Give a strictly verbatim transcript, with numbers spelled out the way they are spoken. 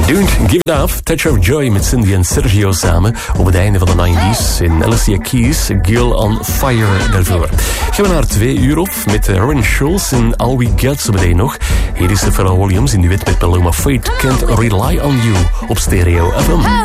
Don't Give It Up, Touch of Joy met Cindy en Sergio samen op het einde van de nineties. In Alicia Keys, Girl on Fire daarvoor. Gaan we naar twee uur of met Aaron Schulz en All We Got zo meteen nog. Hier is Pharrell Williams in duet met Paloma Faith, Can't Rely on You op Stereo F M.